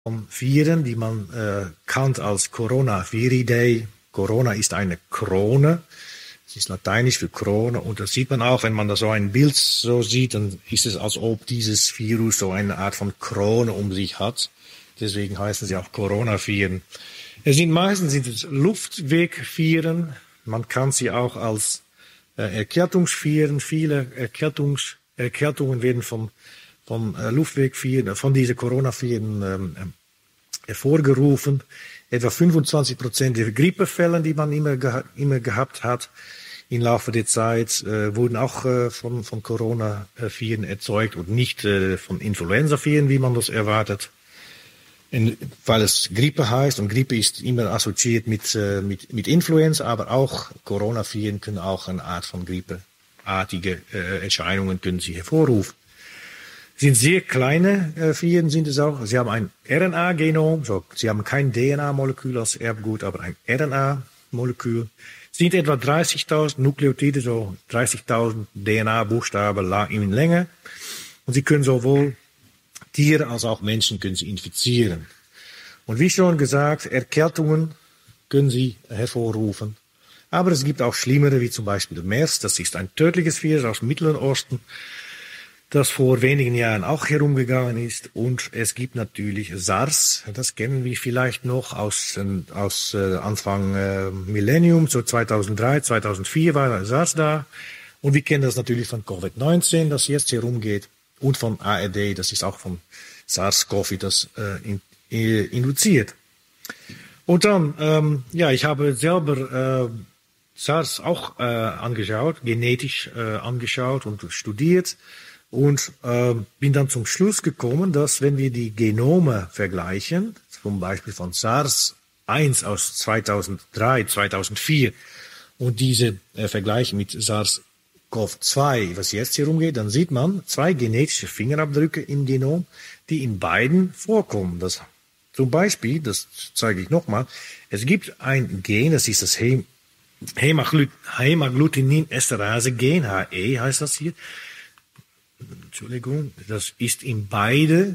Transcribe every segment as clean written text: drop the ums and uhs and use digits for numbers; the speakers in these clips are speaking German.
von Viren, die man kennt als Coronaviridae. Corona ist eine Krone. Das ist lateinisch für Krone. Und das sieht man auch, wenn man da so ein Bild so sieht, dann ist es, als ob dieses Virus so eine Art von Krone um sich hat. Deswegen heißen sie auch Coronaviren. Meistens sind es Luftwegviren. Man kann sie auch als Erkältungsviren. Viele Erkältungen werden von Luftwegviren, von diesen Coronaviren hervorgerufen. Etwa 25% der Grippefälle, die man immer gehabt hat, im Laufe der Zeit, wurden auch von Coronaviren erzeugt und nicht von Influenzaviren, wie man das erwartet. Weil es Grippe heißt, und Grippe ist immer assoziiert mit Influenza, aber auch Coronaviren können auch eine Art von grippeartige Erscheinungen können sie hervorrufen. Sind sehr kleine Viren, sind es auch. Sie haben ein RNA-Genom, sie haben kein DNA-Molekül als Erbgut, aber ein RNA-Molekül. Sind etwa 30.000 Nukleotide, so 30.000 DNA-Buchstaben in Länge. Und sie können sowohl Tiere als auch Menschen können sie infizieren. Und wie schon gesagt, Erkältungen können sie hervorrufen. Aber es gibt auch schlimmere, wie zum Beispiel MERS. Das ist ein tödliches Virus aus dem Mittleren Osten, das vor wenigen Jahren auch herumgegangen ist. Und es gibt natürlich SARS. Das kennen wir vielleicht noch aus Anfang Millennium, so 2003, 2004 war SARS da. Und wir kennen das natürlich von Covid-19, das jetzt herumgeht. Und von ARD, das ist auch von SARS-CoV, das induziert. Und dann, ich habe selber SARS auch angeschaut, genetisch angeschaut und studiert und bin dann zum Schluss gekommen, dass wenn wir die Genome vergleichen, zum Beispiel von SARS-1 aus 2003, 2004 und diese vergleichen mit SARS-CoV-2, was jetzt hier rumgeht, dann sieht man zwei genetische Fingerabdrücke im Genom, die in beiden vorkommen. Das, zum Beispiel, das zeige ich nochmal, es gibt ein Gen, das ist das Hämagglutinin-Esterase-Gen, HE heißt das hier. Entschuldigung, das ist in beide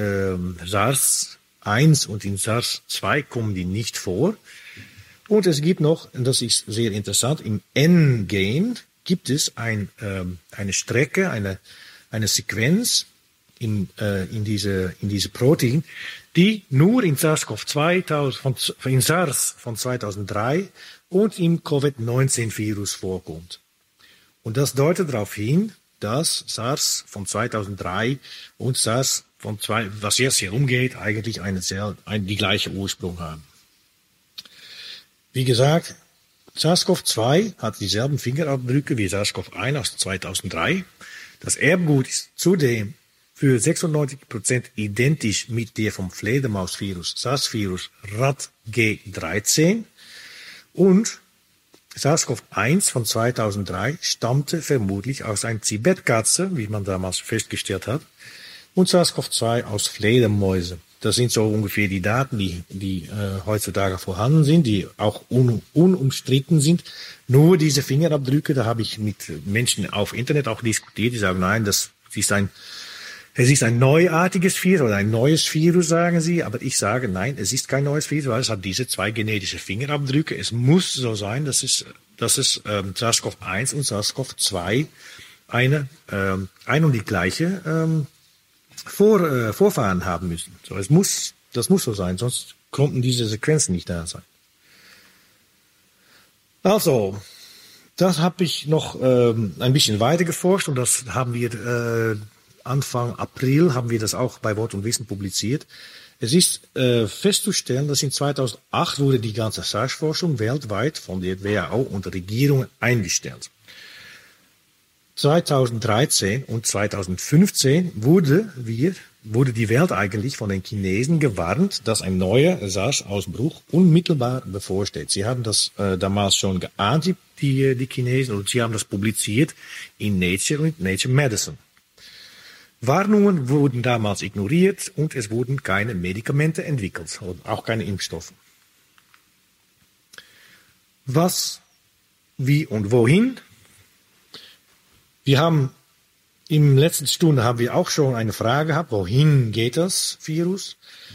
SARS-1 und in SARS-2 kommen die nicht vor. Und es gibt noch, und das ist sehr interessant, im N-Gen gibt es eine Strecke, eine Sequenz in diese Protein, die nur in SARS-CoV-2 in SARS von 2003 und im Covid-19-Virus vorkommt. Und das deutet darauf hin, dass SARS von 2003 und SARS von was jetzt hier umgeht, eigentlich die gleiche Ursprung haben. Wie gesagt, SARS-CoV-2 hat dieselben Fingerabdrücke wie SARS-CoV-1 aus 2003. Das Erbgut ist zudem für 96% identisch mit der vom Fledermausvirus, SARS-Virus RAT-G13. Und SARS-CoV-1 von 2003 stammte vermutlich aus einer Tibetkatze, wie man damals festgestellt hat, und SARS-CoV-2 aus Fledermäuse. Das sind so ungefähr die Daten, die heutzutage vorhanden sind, die auch unumstritten sind. Nur diese Fingerabdrücke, da habe ich mit Menschen auf Internet auch diskutiert, die sagen, nein, es ist ein neuartiges Virus oder ein neues Virus, sagen sie. Aber ich sage, nein, es ist kein neues Virus, weil es hat diese zwei genetische Fingerabdrücke. Es muss so sein, dass es SARS-CoV-1 und SARS-CoV-2 ein und die gleiche Vorfahren haben müssen. So, das muss so sein, sonst konnten diese Sequenzen nicht da sein. Also, das habe ich noch ein bisschen weiter geforscht und das haben wir Anfang April haben wir das auch bei Wort und Wissen publiziert. Es ist festzustellen, dass in 2008 wurde die ganze SARS-Forschung weltweit von der WHO und der Regierung eingestellt. 2013 und 2015 wurde die Welt eigentlich von den Chinesen gewarnt, dass ein neuer SARS-Ausbruch unmittelbar bevorsteht. Sie haben das damals schon geahnt, die Chinesen, und sie haben das publiziert in Nature und Nature Medicine. Warnungen wurden damals ignoriert und es wurden keine Medikamente entwickelt und auch keine Impfstoffe. Was, wie und wohin? Wir haben in letzten Stunde auch schon eine Frage gehabt, wohin geht das Virus?